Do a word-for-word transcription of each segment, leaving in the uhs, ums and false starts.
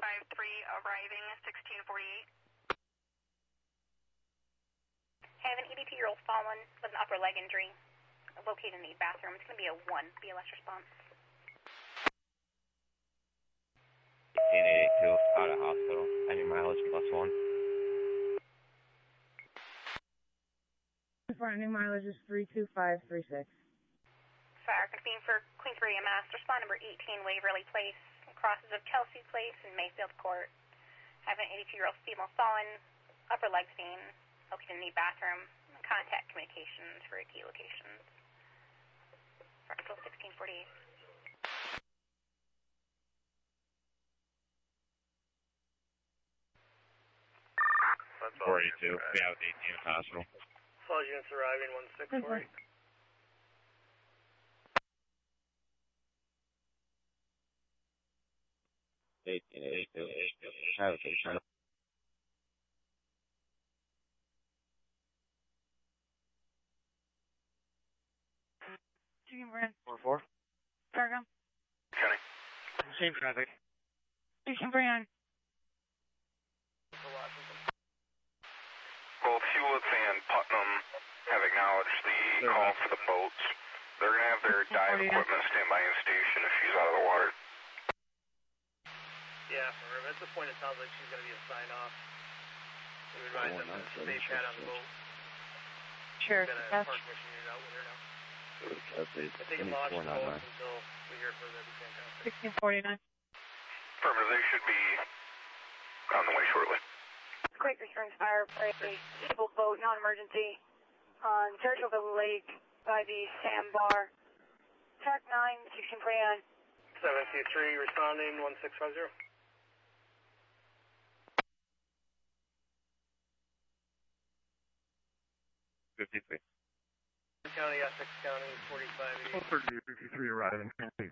five three, arriving sixteen forty-eight. I have an eighty-two-year-old fallen with an upper leg injury located in the bathroom. It's going to be a one B L S response. sixteen eighty-two, out of hospital. Any mileage plus one. For any mileage is three two five three six. Fire convened for Queensbury M S. Respond number eighteen, Waverly Place, crosses of Chelsea Place and Mayfield Court. I have an eighty-two-year-old female fallen, upper leg pain, located in the bathroom. Contact communications for key locations. Fractal sixteen forty-eight. four eighty-two, we have eighteen at the hospital. All units arriving, one six four eight. eighteen eighty-two, have a patient. Chicken brand. four four. Cargo. County. Same traffic. Chicken brand. Both Hewlett and Putnam have acknowledged the They're call right. for the boats. They're going to have their dive equipment stand by in station if she's out of the water. Yeah, for her. At this point, it sounds like she's going to be a sign-off. We would advise them to stay pat on the boat. Sure. We've got a Yes. park mission unit out with her now. That's it. If they can launch the boats until we hear further, that'd be fantastic. sixteen forty-nine. Affirmative, they should be on the way shortly. Quick returns fire for a disabled boat, non-emergency, on Churchillville Lake by the sandbar. Track nine, sixteen forty-nine. seven two three, responding, one six five zero. fifty-three. County, Essex County, forty-five eighty. thirty-eight fifty-three arriving.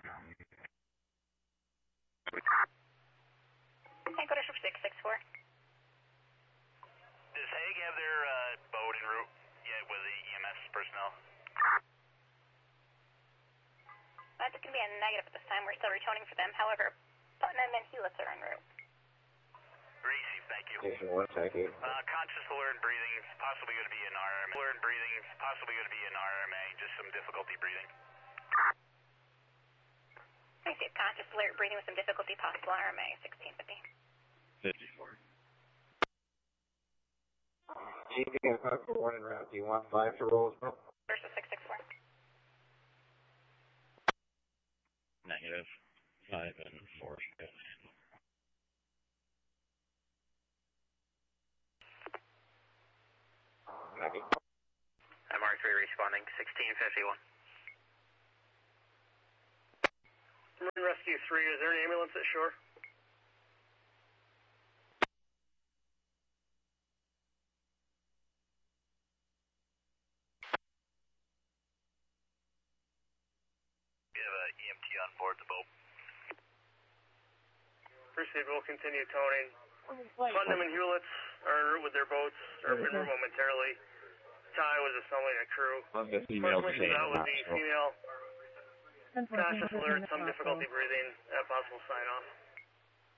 Tango to six six four. Does Hague have their uh, boat en route yet with the E M S personnel? That's going to be a negative at this time. We're still retoning for them. However, Putnam and Hewlett are en route. Receive, thank you. Station one, thank you. Uh, conscious, alert, breathing, possibly going to be an R M A. Alert, breathing, possibly going to be an R M A, just some difficulty breathing. I see it's conscious, alert, breathing with some difficulty, possible R M A, sixteen fifty. fifty-four. G P and Parker one en route. Do you want five to roll as well? Versus six six four. Negative. Five and four. Yes. Maybe. M R three responding, sixteen fifty-one. Marine Rescue three, is there an ambulance at shore? We have a E M T on board the boat. Proceed, we'll continue toning. Putnam and Hewlett are en route with their boats, are en route momentarily. Ty was assembling a crew. Love the female First mission out with the female. Conscious alert, some difficulty breathing, uh, possible sign off.